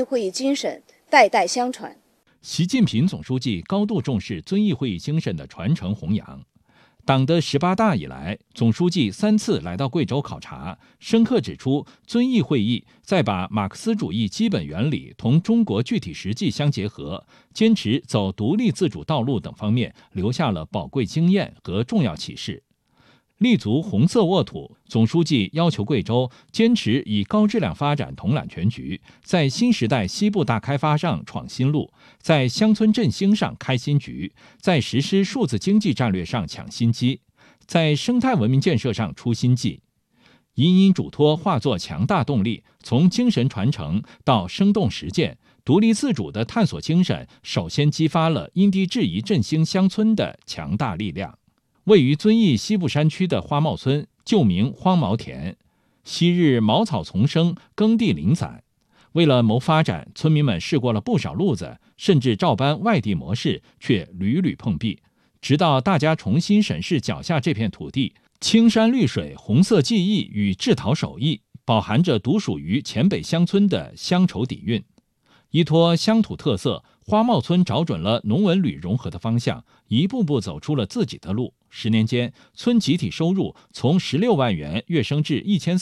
会议精神代代相传。 习近平总书记高度重视遵义会议精神的传承弘扬。党的18大以来，总书记3次来到贵州考察，深刻指出，遵义会议在把马克思主义基本原理同中国具体实际相结合，坚持走独立自主道路等方面留下了宝贵经验和重要启示。立足红色沃土，总书记要求贵州坚持以高质量发展统揽全局，在新时代西部大开发上闯新路，在乡村振兴上开新局，在实施数字经济战略上抢新机，在生态文明建设上出新计。隐隐嘱托化作强大动力，从精神传承到生动实践，独立自主的探索精神首先激发了因地制宜振兴乡村的强大力量。位于遵义西部山区的花茂村，旧名荒茅田，昔日茅草丛生，耕地零散。为了谋发展，村民们试过了不少路子，甚至照搬外地模式，却屡屡碰壁。直到大家重新审视脚下这片土地，青山绿水、红色技艺与制陶手艺，饱含着独属于黔北乡村的乡愁底蕴。依托乡土特色，花茂村找准了农文旅融合的方向，一步步走出了自己的路。10年间，村集体收入从16万元跃升至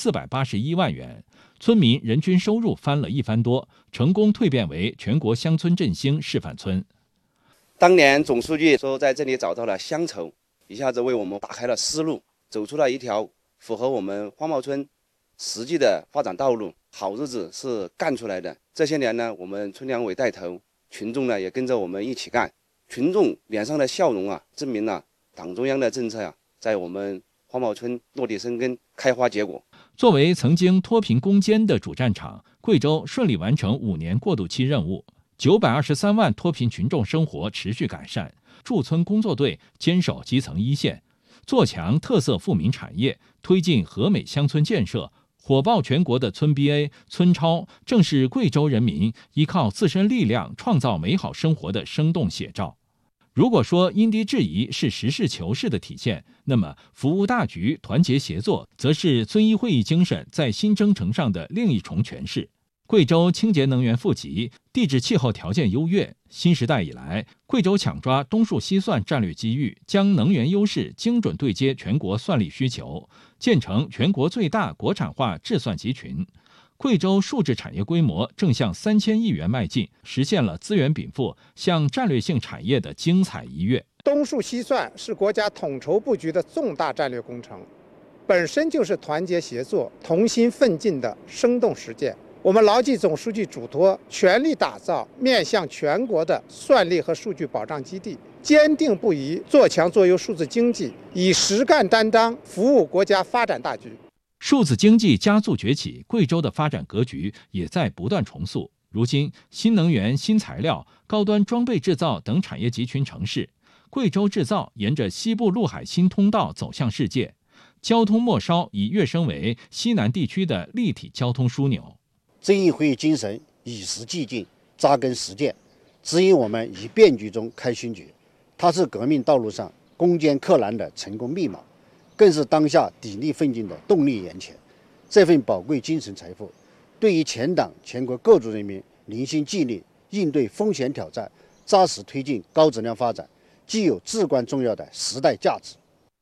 1481万元，村民人均收入翻了1番多，成功蜕变为全国乡村振兴示范村。 当年总书记说在这里找到了乡愁，一下子为我们打开了思路，走出了一条符合我们花茂村实际的发展道路。好日子是干出来的。这些年呢，我们村两委带头，群众呢也跟着我们一起干。群众脸上的笑容啊，证明了党中央的政策啊，在我们花茂村落地生根、开花结果。 作为曾经脱贫攻坚的主战场，贵州顺利完成5年过渡期任务，923万脱贫群众生活持续改善。驻村工作队坚守基层一线，做强特色富民产业，推进和美乡村建设，火爆全国的村 BA、村超，正是贵州人民依靠自身力量创造美好生活的生动写照。如果说因地制宜是实事求是的体现，那么服务大局、团结协作，则是遵义会议精神在新征程上的另一重诠释。贵州清洁能源富集，地质气候条件优越。新时代以来，贵州抢抓东数西算战略机遇，将能源优势精准对接全国算力需求，建成全国最大国产化制算集群。贵州数字产业规模正向3000亿元迈进，实现了资源禀赋向战略性产业的精彩一跃。 东数西算是国家统筹布局的重大战略工程，本身就是团结协作、同心奋进的生动实践。我们牢记总书记嘱托，全力打造面向全国的算力和数据保障基地，坚定不移做强做优数字经济，以实干担当服务国家发展大局。 数字经济加速崛起，贵州的发展格局也在不断重塑。如今，新能源、新材料、高端装备制造等产业集群成市，贵州制造沿着西部陆海新通道走向世界，交通末梢已跃升为西南地区的立体交通枢纽。 遵义会议精神与时俱进，扎根实践，指引我们于变局中开新局。它是革命道路上攻坚克难的成功密码，更是当下砥砺奋进的动力源泉。这份宝贵精神财富，对于全党全国各族人民凝心聚力应对风险挑战、扎实推进高质量发展，具有至关重要的时代价值。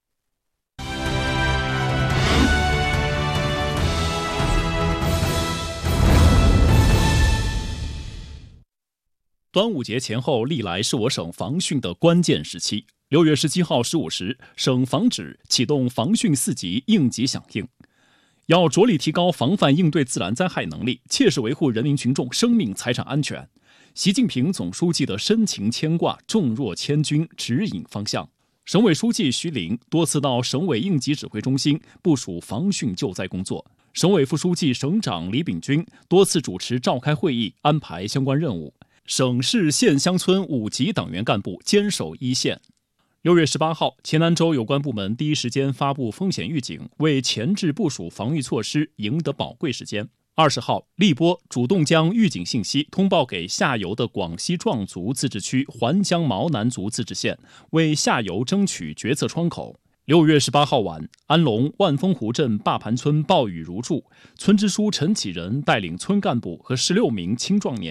端午节前后历来是我省防汛的关键时期。6月17号15时，省防指启动防汛4级应急响应，要着力提高防范应对自然灾害能力，切实维护人民群众生命财产安全。习近平总书记的深情牵挂、重若千钧，指引方向。省委书记徐凌多次到省委应急指挥中心部署防汛救灾工作，省委副书记、省长李炳军多次主持召开会议，安排相关任务。省市县乡村5级党员干部坚守一线。6月18号，黔南州有关部门第一时间发布风险预警，为前置部署防御措施赢得宝贵时间。20号，荔波主动将预警信息通报给下游的广西壮族自治区环江毛南族自治县，为下游争取决策窗口。6月18号晚，安龙万峰湖镇坝盘村暴雨如注，村支书陈启仁带领村干部和16名青壮年